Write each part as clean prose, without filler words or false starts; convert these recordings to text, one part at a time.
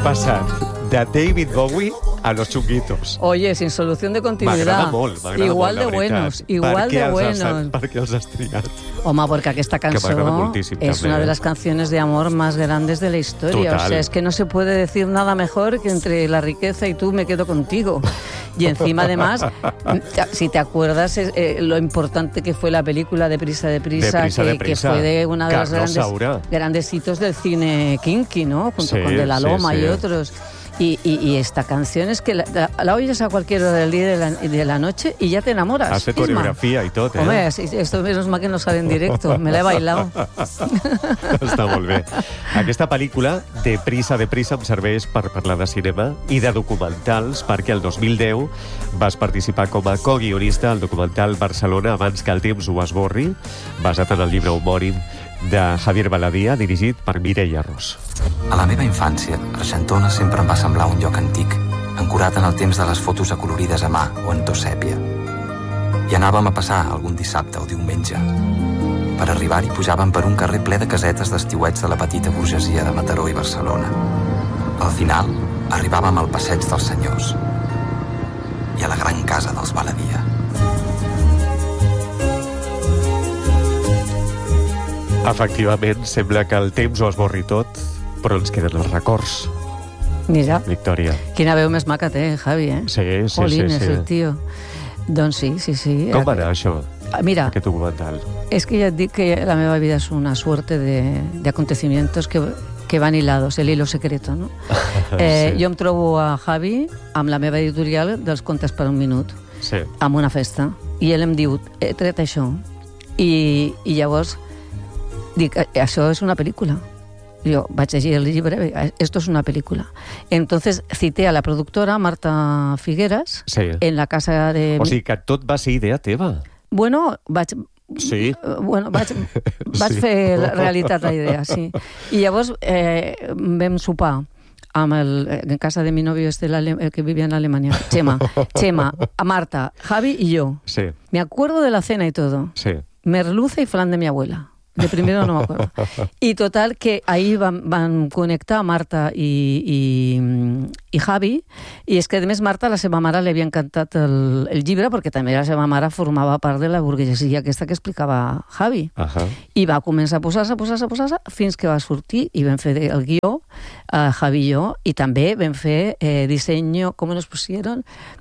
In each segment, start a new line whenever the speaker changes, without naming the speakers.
passat de David Bowie a los Chunguitos.
Oye, sin solución de continuidad.
M'agrada molt,
igual de buenos, igual de buenos.
Per què els has triat?
Home, porque esta canción es una de las canciones de amor más grandes de la historia.
Total.
O sea, es que no se puede decir nada mejor que entre la riqueza y tú me quedo contigo. Y encima, además, si te acuerdas lo importante que fue la película Deprisa, Deprisa, que fue de una de las grandes hitos del cine kinky, ¿no? Junto con De la Loma y otros. Y esta canción es que la oyes a cualquier hora del día y de la noche y ya te enamoras.
Hace coreografia i tot,
Home, esto menos mal que no sale en directo. Me la he bailado.
Està molt bé. Aquesta pel·lícula, Deprisa, Deprisa, em serveix per parlar de cinema i de documentals, perquè el 2010 vas participar com a co-guionista al documental Barcelona abans que el temps ho esborri, basat en el llibre homònim de Javier Baladía, dirigit per Mireia Ros.
A la meva infància, Argentona sempre em va semblar un lloc antic, ancorat en el temps de les fotos acolorides a mà o en to sèpia. Hi anàvem a passar algun dissabte o diumenge. Per arribar-hi pujàvem per un carrer ple de casetes d'estiuets de la petita burgesia de Mataró i Barcelona. Al final, arribàvem al passeig dels senyors i a la gran casa dels Baladía.
Efectivament, sembla que el temps ho esborri tot, però ens queden els records.
Mira,
Victòria.
Quina veu més maca té, Javi, eh?
Sí.
Jolines, el tio. Doncs sí.
Com va anar això,
mira,
aquest documental?
Es que ya dic que la meva vida es una suerte de acontecimientos que van hilados, el hilo secreto, no?
Sí.
Jo em trobo a Javi amb la meva editorial dels contes per un minut, amb una festa, i ell em diu, he tret això, i llavors dic, això és una pel·lícula. Yo vaig llegir el llibre, esto es una película. Entonces cité a la productora Marta Figueras en la casa de...
O sigui que tot va ser idea teva.
Bueno, vaig fer realitat la idea, sí. I llavors vam sopar en casa de mi novio que vivía en Alemania, Chema, a Marta, Javi y yo.
Sí.
Me acuerdo de la cena y todo.
Sí.
Merluza y flan de mi abuela. De primero no me acuerdo. Y total que ahí van connectar Marta i Javi, i és que a més Marta, la seva mare, li havia encantat el llibre, perquè també la seva mare formava part de la burguesia aquesta que explicava Javi. I va començar a posar-se, fins que va sortir i vam fer el guió, Javi i jo, i també vam fer diseño, com nos pusieron?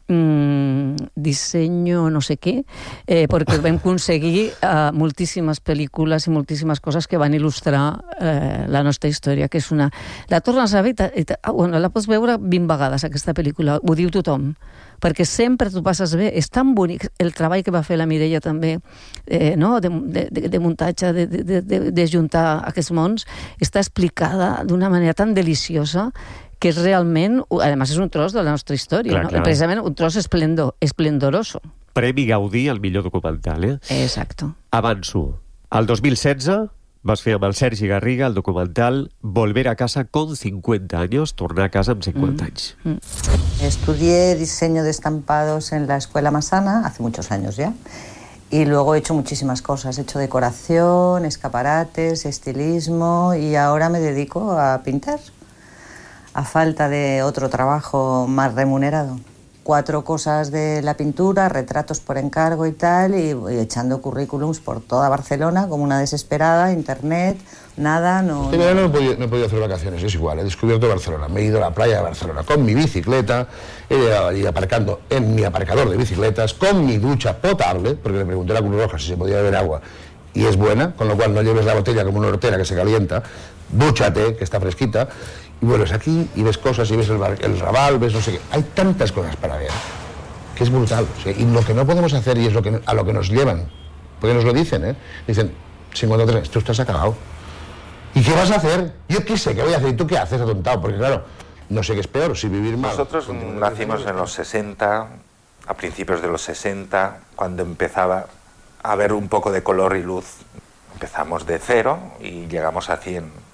Diseño no sé què, perquè vam aconseguir moltíssimes pel·lícules i moltíssimes coses que van il·lustrar la nostra història, que és una... La tornes a veure, bueno, la pots veure 20 vegades, aquesta pel·lícula, ho diu tothom, perquè sempre t'ho passes bé, és tan bonic el treball que va fer la Mireia també, no? de muntatge, de juntar aquests mons, està explicada d'una manera tan deliciosa que és realment, además és un tros de la nostra història, no? Precisament un tros esplendoroso.
Premi Gaudí al millor documental, eh?
Exacto.
Avanço. El 2016 vas fer amb el Sergi Garriga el documental Volver a casa con 50 años, tornar a casa amb 50 anys.
Estudié diseño de estampados en la Escuela Massana, hace muchos años ya, y luego he hecho muchísimas cosas. He hecho decoración, escaparates, estilismo, y ahora me dedico a pintar, a falta de otro trabajo más remunerado. 4 cosas de la pintura, retratos por encargo y tal, y voy echando currículums por toda Barcelona como una desesperada, internet, nada, no...
Este verano no he podido hacer vacaciones, es igual, he descubierto Barcelona, me he ido a la playa de Barcelona con mi bicicleta, he llegado allí aparcando en mi aparcador de bicicletas, con mi ducha potable, porque le pregunté a la Cruz Roja si se podía beber agua, y es buena, con lo cual no lleves la botella como una hortera que se calienta, dúchate, que está fresquita, y vuelves aquí y ves cosas, y ves el Raval, ves no sé qué. Hay tantas cosas para ver, que es brutal. ¿Sí? Y lo que no podemos hacer, y es a lo que nos llevan, porque nos lo dicen, dicen, 53, tú estás acabado. ¿Y qué vas a hacer? Yo qué sé, ¿qué voy a hacer? ¿Y tú qué haces, atontado? Porque claro, no sé qué es peor, si vivir mal...
Nosotros nacimos en los 60, a principios de los 60, cuando empezaba a haber un poco de color y luz. Empezamos de 0 y llegamos a 100.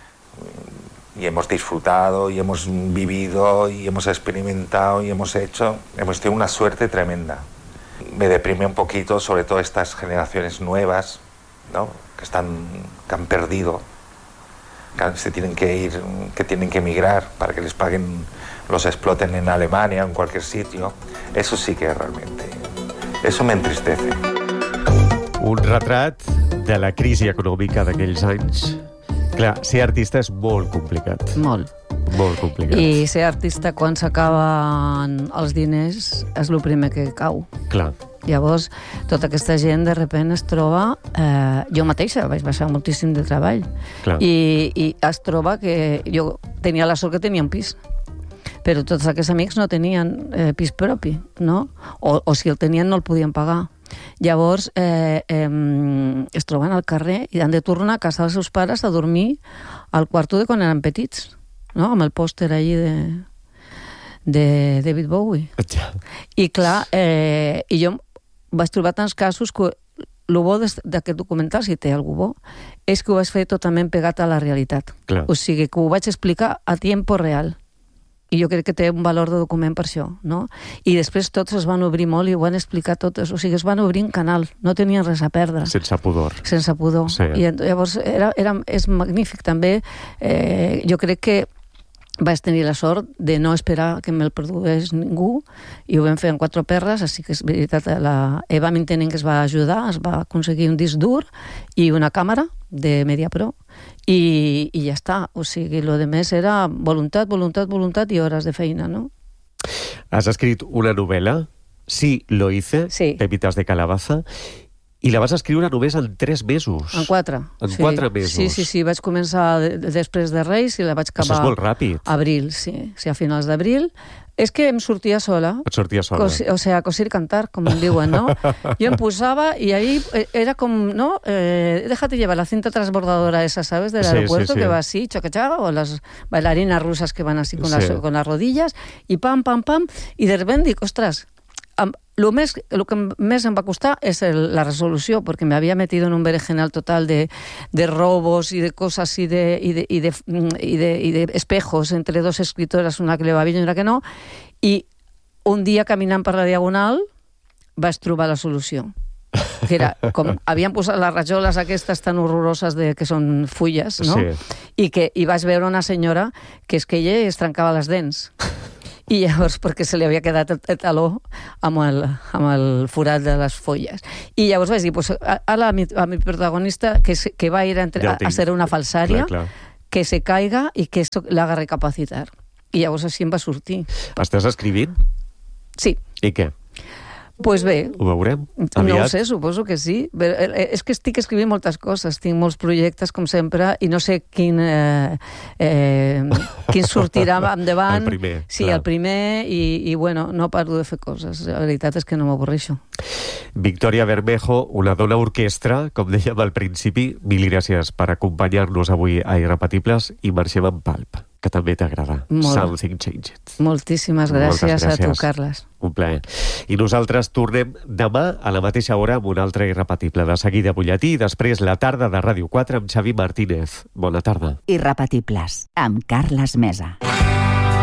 Y hemos disfrutado, y hemos vivido, y hemos experimentado, y hemos tenido una suerte tremenda. Me deprime un poquito, sobre todo estas generaciones nuevas, ¿no? que han perdido se tienen que ir, que tienen que emigrar para que les paguen, los exploten en Alemania o en cualquier sitio. Eso sí que realmente, eso me entristece.
Un retrat de la crisi econòmica d'aquells anys. Clar, ser artista és molt complicat.
Molt.
Molt complicat.
I ser artista, quan s'acaben els diners, és el primer que cau.
Clar.
Llavors, tota aquesta gent de repent es troba... jo mateixa vaig baixar moltíssim de treball.
Clar.
I es troba que jo tenia la sort que tenia un pis. Però tots aquests amics no tenien pis propi, no? O si el tenien no el podien pagar. Llavors es troben al carrer i han de tornar a casa dels seus pares a dormir al quarto de quan eren petits, no? Amb el pòster allí de David Bowie. I clar, i jo vaig trobar tants casos que el bo d'aquest documental, si té algú bo, és que ho vaig fer totalment pegat a la realitat.
Clar.
O sigui, que ho vaig explicar a tiempo real. I jo crec que té un valor de document per això, no? I després tots es van obrir molt i ho van explicar totes, o sigui, es van obrir un canal, no tenien res a perdre.
Sense pudor.
Sense pudor.
Sí.
I llavors és magnífic també. Jo crec que vaig tenir la sort de no esperar que me'l produís ningú i ho vam fer en 4 perres, així que és veritat, la Eva Mintenent, que es va ajudar, es va aconseguir un disc dur i una càmera de MediaPro i ja està. O sigui, lo de més era voluntat, voluntat, voluntat i hores de feina, no?
Has escrit una novel·la, Sí, lo hice,
Sí.
Pepitas de calabaza, i la vas escriure només en 3 mesos.
En 4.
En 4 mesos.
Sí. Vaig començar després de Reis i la vaig acabar...
Això és molt ràpid.
Abril, sí, a finals d'abril. És que em sortia sola.
Et sortia sola.
O sea, coser y cantar, com em diuen, no? Jo em posava i ahí era com, ¿no? Déjate llevar la cinta transbordadora esa, ¿sabes? Del aeropuerto, que va así, chaca, o las bailarinas rusas que van así con las rodillas, y pam, pam, pam, y de repente dic, ostras, lo que més em va costar és la resolució, perquè me había metido en un berenjenal total de robos y de cosas y de espejos entre 2 escritoras, una que le va bien y una que no, i un dia caminant per la Diagonal vaig trobar la solució, que era com havien posat les rajoles aquestes tan horroroses que són fulles, no?
Sí.
I vaig veure una senyora que és que ella es trencava les dents. I llavors, perquè se li havia quedat el taló amb el forat de les fulles. I llavors vaig dir, pues, a mi protagonista, que va ir a ser una falsària, que se caiga i que esto la haga recapacitar. I llavors així em va sortir.
Estàs escrivint?
Sí.
I què?
Pues bé.
Ho veurem?
No ho sé, suposo que sí. És que estic escrivint moltes coses, tinc molts projectes, com sempre, i no sé quin sortirà endavant.
El primer.
Sí, el primer, i bueno, no paro de fer coses. La veritat és que no m'avorreixo.
Victòria Bermejo, una dona orquestra, com dèiem al principi. Mil gràcies per acompanyar-nos avui a Irrepetibles i marxem amb Pulp, que també t'agrada. Something Changed.
Moltíssimes gràcies a tu, Carles.
Un plaer. I nosaltres tornem demà a la mateixa hora amb un altre Irrepetible. De seguida butlletí i després la tarda de Ràdio 4 amb Xavi Martínez. Bona tarda.
Irrepetibles, amb Carles Mesa.